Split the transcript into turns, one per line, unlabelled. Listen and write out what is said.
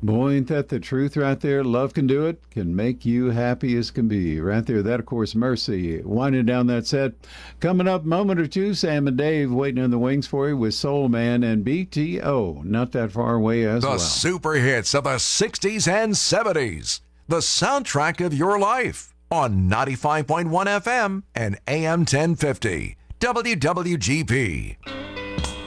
Boy, ain't that the truth right there? Love can do it, can make you happy as can be. Right there, that, of course, Mercy. Winding down that set. Coming up, moment or two, Sam and Dave waiting in the wings for you with Soul Man and BTO. Not that far away as
The
well.
super hits of the 60s and 70s. The soundtrack of your life on 95.1 FM and AM 1050. WWGP.